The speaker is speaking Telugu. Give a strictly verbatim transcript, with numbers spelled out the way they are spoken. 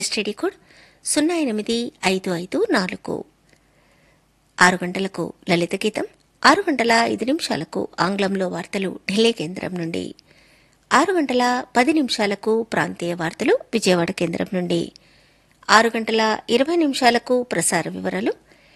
ఎస్టీడీ కోడ్ సున్నా ఎనిమిది ఐదు ఐదు నాలుగు. ఆరు గంటలకు లలిత గీతం, ఆరు గంటల ఐదు నిమిషాలకు ఆంగ్లంలో వార్తలు ఢిల్లీ కేంద్రం నుండి, ఆరు గంటల పది నిమిషాలకు ప్రాంతీయ వార్తలు విజయవాడ కేంద్రం నుండి, ఆరు గంటల ఇరవై నిమిషాలకు ప్రసార వివరాలు